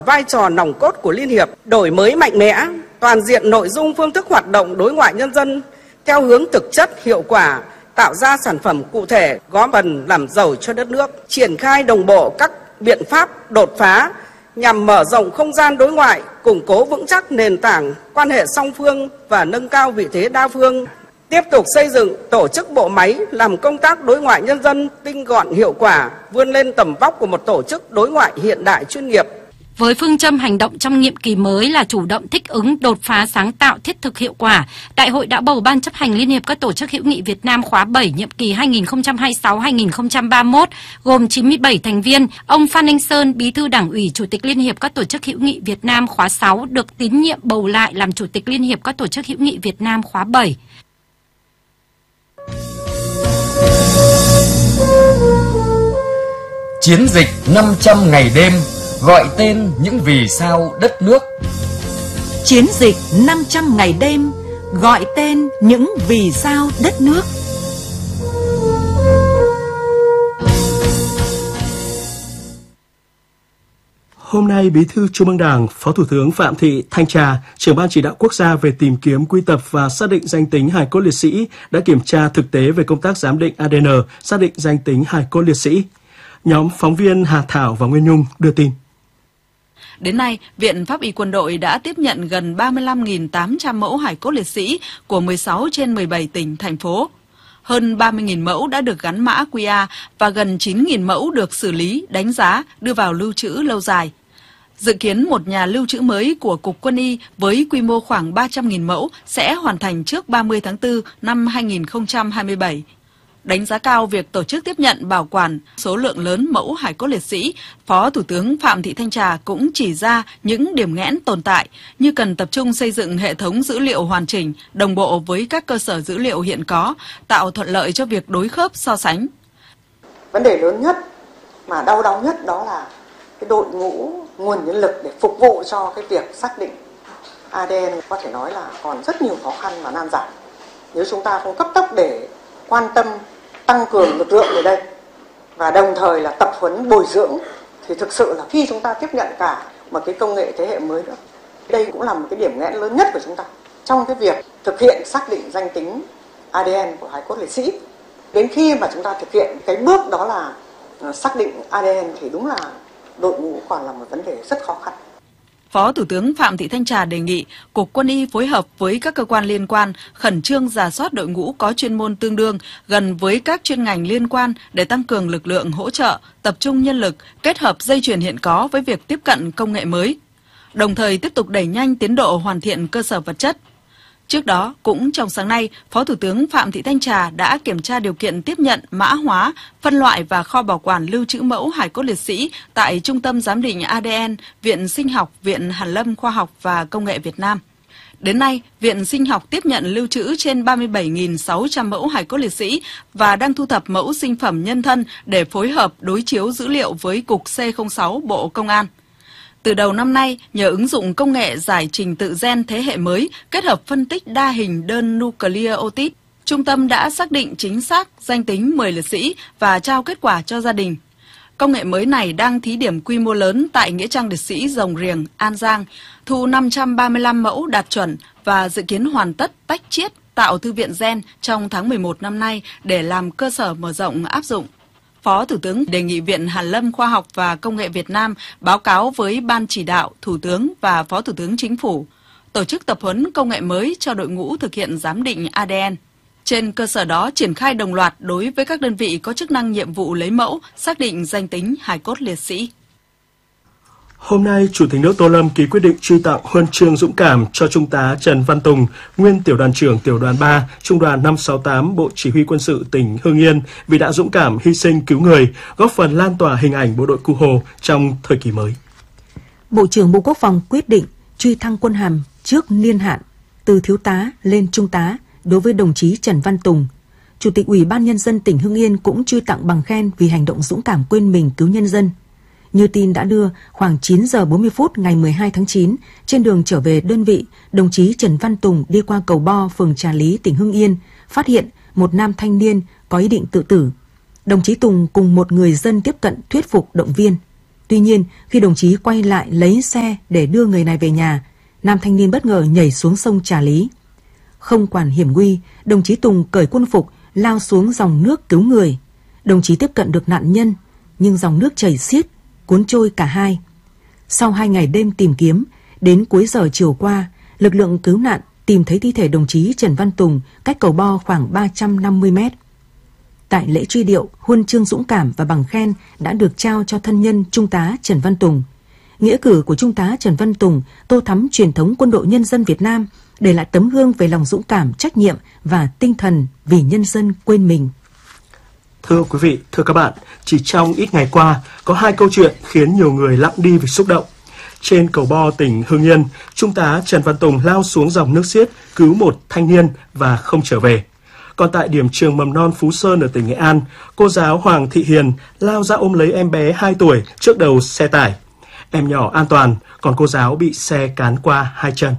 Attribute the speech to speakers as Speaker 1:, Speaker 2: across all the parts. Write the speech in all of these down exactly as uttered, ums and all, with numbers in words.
Speaker 1: Vai trò nòng cốt của Liên hiệp đổi mới mạnh mẽ, toàn diện nội dung phương thức hoạt động đối ngoại nhân dân theo hướng thực chất, hiệu quả, tạo ra sản phẩm cụ thể góp phần làm giàu cho đất nước, triển khai đồng bộ các biện pháp đột phá nhằm mở rộng không gian đối ngoại, củng cố vững chắc nền tảng quan hệ song phương và nâng cao vị thế đa phương. Tiếp tục xây dựng tổ chức bộ máy làm công tác đối ngoại nhân dân tinh gọn hiệu quả, vươn lên tầm vóc của một tổ chức đối ngoại hiện đại chuyên nghiệp.
Speaker 2: Với phương châm hành động trong nhiệm kỳ mới là chủ động thích ứng, đột phá, sáng tạo, thiết thực, hiệu quả, Đại hội đã bầu Ban chấp hành Liên hiệp các tổ chức hữu nghị Việt Nam khóa bảy nhiệm kỳ hai nghìn không trăm hai mươi sáu đến hai nghìn không trăm ba mươi mốt gồm chín mươi bảy thành viên. Ông Phan Anh Sơn, Bí thư Đảng ủy, Chủ tịch Liên hiệp các tổ chức hữu nghị Việt Nam khóa sáu được tín nhiệm bầu lại làm Chủ tịch Liên hiệp các tổ chức hữu nghị Việt Nam khóa bảy.
Speaker 3: Chiến dịch năm trăm ngày đêm gọi tên những vì sao đất nước.
Speaker 4: Chiến dịch năm trăm ngày đêm gọi tên những vì sao đất nước.
Speaker 5: Hôm nay, Bí thư Trung ương Đảng, Phó Thủ tướng Phạm Thị Thanh Trà, trưởng Ban chỉ đạo quốc gia về tìm kiếm, quy tập và xác định danh tính hài cốt liệt sĩ đã kiểm tra thực tế về công tác giám định a đê en, xác định danh tính hài cốt liệt sĩ. Nhóm phóng viên Hà Thảo và Nguyên Nhung đưa tin.
Speaker 6: Đến nay, Viện Pháp y Quân đội đã tiếp nhận gần ba mươi lăm nghìn tám trăm mẫu hài cốt liệt sĩ của mười sáu trên mười bảy tỉnh, thành phố. Hơn ba mươi nghìn mẫu đã được gắn mã quy rờ và gần chín nghìn mẫu được xử lý, đánh giá, đưa vào lưu trữ lâu dài. Dự kiến một nhà lưu trữ mới của Cục Quân y với quy mô khoảng ba trăm nghìn mẫu sẽ hoàn thành trước ba mươi tháng tư năm hai nghìn không trăm hai mươi bảy. Đánh giá cao việc tổ chức tiếp nhận, bảo quản số lượng lớn mẫu hài cốt liệt sĩ, Phó Thủ tướng Phạm Thị Thanh Trà cũng chỉ ra những điểm nghẽn tồn tại như cần tập trung xây dựng hệ thống dữ liệu hoàn chỉnh, đồng bộ với các cơ sở dữ liệu hiện có, tạo thuận lợi cho việc đối khớp so sánh.
Speaker 7: Vấn đề lớn nhất mà đau đáu nhất đó là cái đội ngũ nguồn nhân lực để phục vụ cho cái việc xác định a đê en, có thể nói là còn rất nhiều khó khăn và nan giải. Nếu chúng ta không cấp tốc để quan tâm tăng cường lực lượng ở đây và đồng thời là tập huấn bồi dưỡng thì thực sự là khi chúng ta tiếp nhận cả một cái công nghệ thế hệ mới nữa, đây cũng là một cái điểm nghẽn lớn nhất của chúng ta trong cái việc thực hiện xác định danh tính a đê en của hài cốt liệt sĩ. Đến khi mà chúng ta thực hiện cái bước đó là xác định a đê en thì đúng là đội ngũ còn là một vấn đề rất khó khăn.
Speaker 6: Phó Thủ tướng Phạm Thị Thanh Trà đề nghị Cục Quân y phối hợp với các cơ quan liên quan khẩn trương rà soát đội ngũ có chuyên môn tương đương gần với các chuyên ngành liên quan để tăng cường lực lượng hỗ trợ, tập trung nhân lực, kết hợp dây chuyền hiện có với việc tiếp cận công nghệ mới. Đồng thời tiếp tục đẩy nhanh tiến độ hoàn thiện cơ sở vật chất. Trước đó, cũng trong sáng nay, Phó Thủ tướng Phạm Thị Thanh Trà đã kiểm tra điều kiện tiếp nhận, mã hóa, phân loại và kho bảo quản lưu trữ mẫu hài cốt liệt sĩ tại Trung tâm Giám định a đê en, Viện Sinh học, Viện Hàn lâm Khoa học và Công nghệ Việt Nam. Đến nay, Viện Sinh học tiếp nhận lưu trữ trên ba mươi bảy nghìn sáu trăm mẫu hài cốt liệt sĩ và đang thu thập mẫu sinh phẩm nhân thân để phối hợp đối chiếu dữ liệu với Cục C không sáu Bộ Công an. Từ đầu năm nay, nhờ ứng dụng công nghệ giải trình tự gen thế hệ mới kết hợp phân tích đa hình đơn nucleotide, Trung tâm đã xác định chính xác danh tính mười liệt sĩ và trao kết quả cho gia đình. Công nghệ mới này đang thí điểm quy mô lớn tại Nghĩa trang liệt sĩ Rồng Riềng, An Giang, thu năm trăm ba mươi lăm mẫu đạt chuẩn và dự kiến hoàn tất tách chiết tạo thư viện gen trong tháng mười một năm nay để làm cơ sở mở rộng áp dụng. Phó Thủ tướng đề nghị Viện Hàn lâm Khoa học và Công nghệ Việt Nam báo cáo với Ban chỉ đạo, Thủ tướng và Phó Thủ tướng Chính phủ, tổ chức tập huấn công nghệ mới cho đội ngũ thực hiện giám định a đê en. Trên cơ sở đó triển khai đồng loạt đối với các đơn vị có chức năng nhiệm vụ lấy mẫu, xác định danh tính hài cốt liệt sĩ.
Speaker 5: Hôm nay, Chủ tịch nước Tô Lâm ký quyết định truy tặng huân chương dũng cảm cho Trung tá Trần Văn Tùng, nguyên tiểu đoàn trưởng tiểu đoàn ba, Trung đoàn năm sáu tám Bộ Chỉ huy Quân sự tỉnh Hưng Yên vì đã dũng cảm hy sinh cứu người, góp phần lan tỏa hình ảnh bộ đội Cụ Hồ trong thời kỳ mới.
Speaker 4: Bộ trưởng Bộ Quốc phòng quyết định truy thăng quân hàm trước niên hạn từ thiếu tá lên trung tá đối với đồng chí Trần Văn Tùng. Chủ tịch Ủy ban Nhân dân tỉnh Hưng Yên cũng truy tặng bằng khen vì hành động dũng cảm quên mình cứu nhân dân. Như tin đã đưa, khoảng chín giờ bốn mươi phút ngày mười hai tháng chín, trên đường trở về đơn vị, đồng chí Trần Văn Tùng đi qua cầu Bo, phường Trà Lý, tỉnh Hưng Yên, phát hiện một nam thanh niên có ý định tự tử. Đồng chí Tùng cùng một người dân tiếp cận thuyết phục động viên. Tuy nhiên, khi đồng chí quay lại lấy xe để đưa người này về nhà, nam thanh niên bất ngờ nhảy xuống sông Trà Lý. Không quản hiểm nguy, đồng chí Tùng cởi quân phục, lao xuống dòng nước cứu người. Đồng chí tiếp cận được nạn nhân, nhưng dòng nước chảy xiết, cuốn trôi cả hai. Sau hai ngày đêm tìm kiếm, đến cuối giờ chiều qua, lực lượng cứu nạn tìm thấy thi thể đồng chí Trần Văn Tùng cách cầu Bo khoảng ba trăm năm mươi mét. Tại lễ truy điệu, huân chương dũng cảm và bằng khen đã được trao cho thân nhân Trung tá Trần Văn Tùng. Nghĩa cử của Trung tá Trần Văn Tùng tô thắm truyền thống quân đội nhân dân Việt Nam, để lại tấm gương về lòng dũng cảm, trách nhiệm và tinh thần vì nhân dân quên mình.
Speaker 5: Thưa quý vị, thưa các bạn, chỉ trong ít ngày qua, có hai câu chuyện khiến nhiều người lặng đi vì xúc động. Trên cầu Bo, tỉnh Hưng Yên, Trung tá Trần Văn Tùng lao xuống dòng nước xiết cứu một thanh niên và không trở về. Còn tại điểm trường mầm non Phú Sơn ở tỉnh Nghệ An, cô giáo Hoàng Thị Hiền lao ra ôm lấy em bé hai tuổi trước đầu xe tải. Em nhỏ an toàn, còn cô giáo bị xe cán qua hai chân.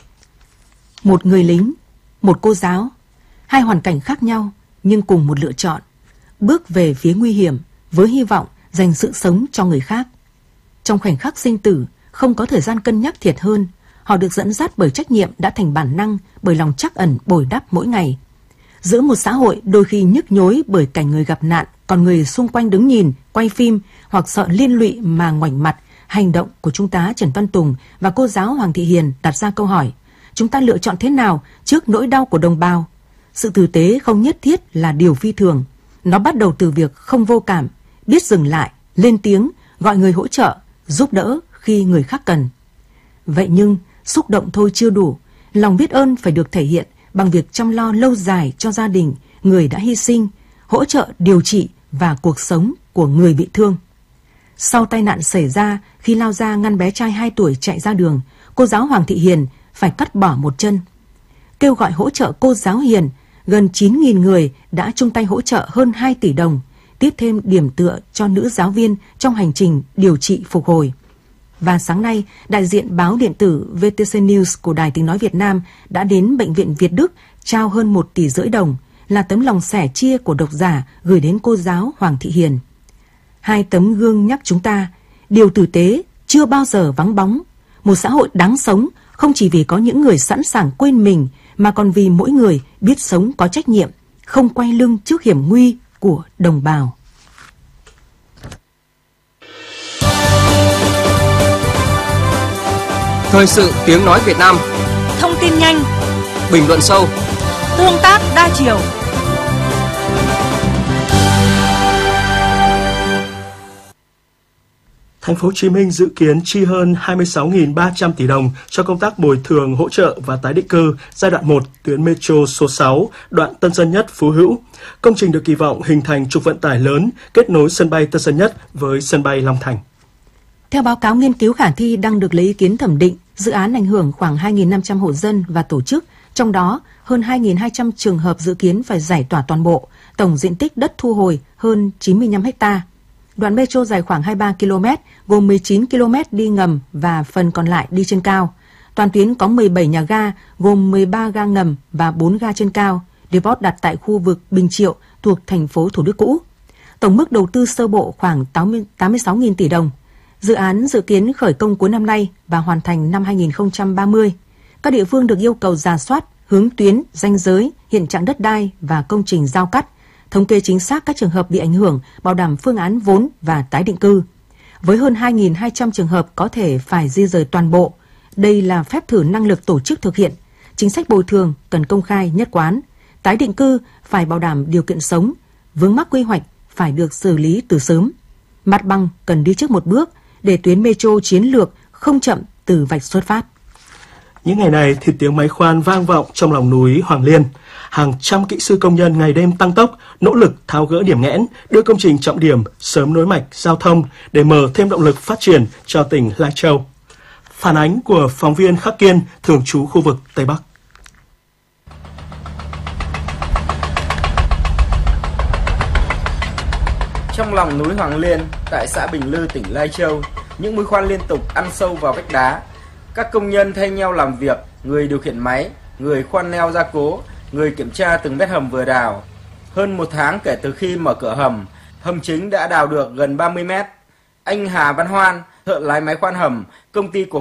Speaker 4: Một người lính, một cô giáo, hai hoàn cảnh khác nhau nhưng cùng một lựa chọn, bước về phía nguy hiểm với hy vọng dành sự sống cho người khác. Trong khoảnh khắc sinh tử, không có thời gian cân nhắc thiệt hơn, họ được dẫn dắt bởi trách nhiệm đã thành bản năng, bởi lòng trắc ẩn bồi đắp mỗi ngày. Giữa một xã hội đôi khi nhức nhối bởi cảnh người gặp nạn, còn người xung quanh đứng nhìn, quay phim hoặc sợ liên lụy mà ngoảnh mặt, hành động của Trung tá Trần Văn Tùng và cô giáo Hoàng Thị Hiền đặt ra câu hỏi: chúng ta lựa chọn thế nào trước nỗi đau của đồng bào? Sự tử tế không nhất thiết là điều phi thường. Nó bắt đầu từ việc không vô cảm, biết dừng lại, lên tiếng, gọi người hỗ trợ, giúp đỡ khi người khác cần. Vậy nhưng, xúc động thôi chưa đủ. Lòng biết ơn phải được thể hiện bằng việc chăm lo lâu dài cho gia đình, người đã hy sinh, hỗ trợ điều trị và cuộc sống của người bị thương. Sau tai nạn xảy ra khi lao ra ngăn bé trai hai tuổi chạy ra đường, cô giáo Hoàng Thị Hiền phải cắt bỏ một chân. Kêu gọi hỗ trợ cô giáo Hiền, gần chín nghìn người đã chung tay hỗ trợ hơn hai tỷ đồng, tiếp thêm điểm tựa cho nữ giáo viên trong hành trình điều trị phục hồi. Và sáng nay, đại diện báo điện tử vê tê xê News của Đài Tiếng Nói Việt Nam đã đến Bệnh viện Việt Đức trao hơn một tỷ rưỡi đồng, là tấm lòng sẻ chia của độc giả gửi đến cô giáo Hoàng Thị Hiền. Hai tấm gương nhắc chúng ta, điều tử tế chưa bao giờ vắng bóng. Một xã hội đáng sống không chỉ vì có những người sẵn sàng quên mình, mà còn vì mỗi người biết sống có trách nhiệm, không quay lưng trước hiểm nguy của đồng bào.
Speaker 8: Thời sự tiếng nói Việt Nam.
Speaker 9: Thông tin nhanh,
Speaker 8: bình luận sâu,
Speaker 9: tương tác đa chiều.
Speaker 5: Thành phố Hồ Chí Minh dự kiến chi hơn hai mươi sáu nghìn ba trăm tỷ đồng cho công tác bồi thường, hỗ trợ và tái định cư giai đoạn một tuyến metro số sáu, đoạn Tân Sơn Nhất - Phú Hữu. Công trình được kỳ vọng hình thành trục vận tải lớn kết nối sân bay Tân Sơn Nhất với sân bay Long Thành.
Speaker 4: Theo báo cáo nghiên cứu khả thi đang được lấy ý kiến thẩm định, dự án ảnh hưởng khoảng hai nghìn năm trăm hộ dân và tổ chức, trong đó hơn hai nghìn hai trăm trường hợp dự kiến phải giải tỏa toàn bộ, tổng diện tích đất thu hồi hơn chín mươi lăm ha. Đoạn metro dài khoảng hai mươi ba ki lô mét, gồm mười chín ki lô mét đi ngầm và phần còn lại đi trên cao. Toàn tuyến có mười bảy nhà ga, gồm mười ba ga ngầm và bốn ga trên cao, depot đặt tại khu vực Bình Triệu thuộc thành phố Thủ Đức cũ. Tổng mức đầu tư sơ bộ khoảng tám mươi sáu nghìn tỷ đồng. Dự án dự kiến khởi công cuối năm nay và hoàn thành năm hai nghìn không trăm ba mươi. Các địa phương được yêu cầu rà soát, hướng tuyến, ranh giới, hiện trạng đất đai và công trình giao cắt, thống kê chính xác các trường hợp bị ảnh hưởng, bảo đảm phương án vốn và tái định cư. Với hơn hai nghìn hai trăm trường hợp có thể phải di rời toàn bộ, đây là phép thử năng lực tổ chức thực hiện. Chính sách bồi thường cần công khai, nhất quán. Tái định cư phải bảo đảm điều kiện sống, vướng mắc quy hoạch phải được xử lý từ sớm. Mặt bằng cần đi trước một bước để tuyến metro chiến lược không chậm từ vạch xuất phát.
Speaker 5: Những ngày này thì tiếng máy khoan vang vọng trong lòng núi Hoàng Liên. Hàng trăm kỹ sư công nhân ngày đêm tăng tốc, nỗ lực tháo gỡ điểm nghẽn, đưa công trình trọng điểm sớm nối mạch giao thông để mở thêm động lực phát triển cho tỉnh Lai Châu. Phản ánh của phóng viên Khắc Kiên, thường trú khu vực Tây Bắc.
Speaker 10: Trong lòng núi Hoàng Liên, tại xã Bình Lư, tỉnh Lai Châu, những mũi khoan liên tục ăn sâu vào vách đá. Các công nhân thay nhau làm việc, người điều khiển máy, người khoan neo gia cố, người kiểm tra từng mét hầm vừa đào. Hơn một tháng kể từ khi mở cửa hầm, hầm chính đã đào được gần ba mươi mét. Anh Hà Văn Hoan, thợ lái máy khoan hầm, công ty cổ